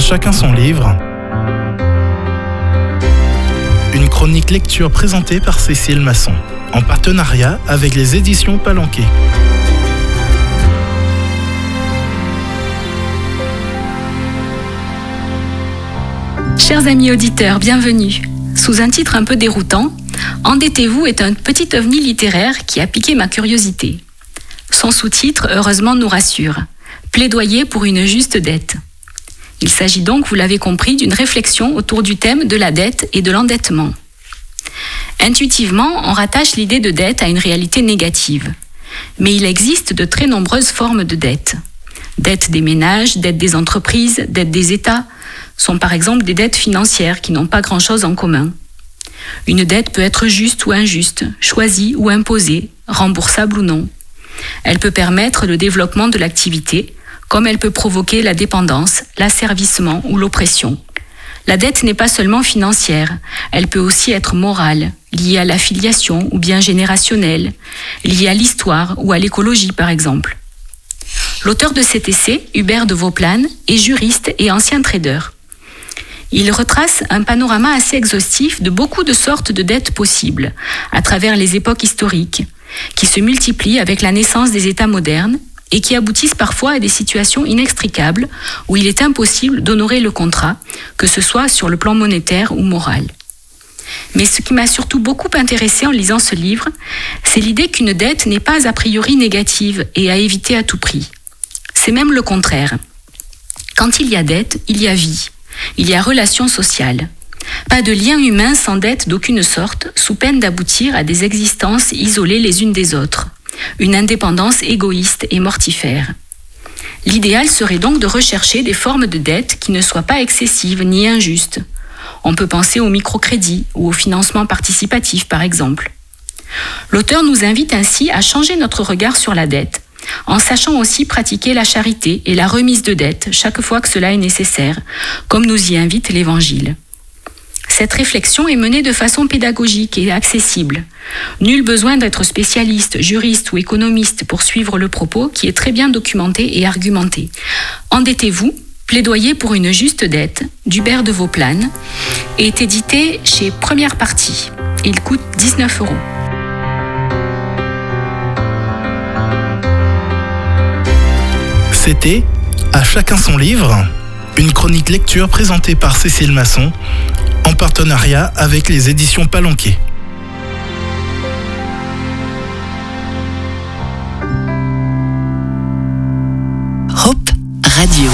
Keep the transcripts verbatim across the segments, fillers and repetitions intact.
chacun son livre. Une chronique lecture présentée par Cécile Masson, en partenariat avec les éditions Palanquet. Chers amis auditeurs, bienvenue. Sous un titre un peu déroutant, Endettez-vous est un petit ovni littéraire qui a piqué ma curiosité. Son sous-titre, heureusement, nous rassure. Plaidoyer pour une juste dette. Il s'agit donc, vous l'avez compris, d'une réflexion autour du thème de la dette et de l'endettement. Intuitivement, on rattache l'idée de dette à une réalité négative. Mais il existe de très nombreuses formes de dette. Dette des ménages, dette des entreprises, dette des États sont par exemple des dettes financières qui n'ont pas grand-chose en commun. Une dette peut être juste ou injuste, choisie ou imposée, remboursable ou non. Elle peut permettre le développement de l'activité, comme elle peut provoquer la dépendance, l'asservissement ou l'oppression. La dette n'est pas seulement financière, elle peut aussi être morale, liée à l'affiliation ou bien générationnelle, liée à l'histoire ou à l'écologie par exemple. L'auteur de cet essai, Hubert de Vauplane, est juriste et ancien trader. Il retrace un panorama assez exhaustif de beaucoup de sortes de dettes possibles, à travers les époques historiques, qui se multiplient avec la naissance des États modernes et qui aboutissent parfois à des situations inextricables où il est impossible d'honorer le contrat, que ce soit sur le plan monétaire ou moral. Mais ce qui m'a surtout beaucoup intéressé en lisant ce livre, c'est l'idée qu'une dette n'est pas a priori négative et à éviter à tout prix. C'est même le contraire. Quand il y a dette, il y a vie. Il y a relation sociale. Pas de lien humain sans dette d'aucune sorte, sous peine d'aboutir à des existences isolées les unes des autres. Une indépendance égoïste et mortifère. L'idéal serait donc de rechercher des formes de dette qui ne soient pas excessives ni injustes. On peut penser au microcrédit ou au financement participatif par exemple. L'auteur nous invite ainsi à changer notre regard sur la dette, en sachant aussi pratiquer la charité et la remise de dette chaque fois que cela est nécessaire, comme nous y invite l'Évangile. Cette réflexion est menée de façon pédagogique et accessible. Nul besoin d'être spécialiste, juriste ou économiste pour suivre le propos qui est très bien documenté et argumenté. Endettez-vous, plaidoyer pour une juste dette, d'Hubert de Vauplane, est édité chez Première Partie. Il coûte dix-neuf euros. C'était À chacun son livre, une chronique lecture présentée par Cécile Masson, en partenariat avec les éditions Palanquet. Hope Radio.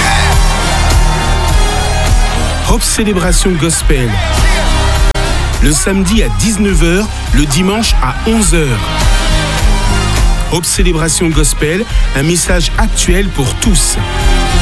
Hope Célébration Gospel. Le samedi à dix-neuf heures, le dimanche à onze heures. Hope Célébration Gospel, un message actuel pour tous.